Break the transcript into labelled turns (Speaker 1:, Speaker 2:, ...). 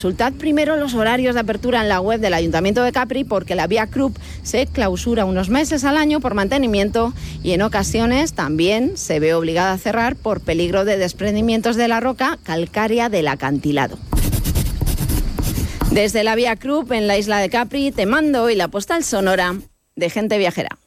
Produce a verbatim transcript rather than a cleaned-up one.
Speaker 1: Consultad primero los horarios de apertura en la web del Ayuntamiento de Capri, porque la Vía Krupp se clausura unos meses al año por mantenimiento y en ocasiones también se ve obligada a cerrar por peligro de desprendimientos de la roca calcárea del acantilado. Desde la Vía Krupp en la isla de Capri te mando hoy la postal sonora de Gente Viajera.